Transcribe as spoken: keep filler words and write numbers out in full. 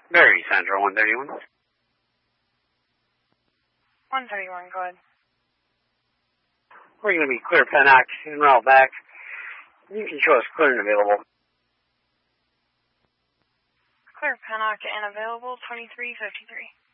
Very Central, one thirty-one. one thirty-one, go ahead. We're going to be clear Pennock, en route back. You can show us clear and available. Clear Pennock and available, twenty-three fifty-three.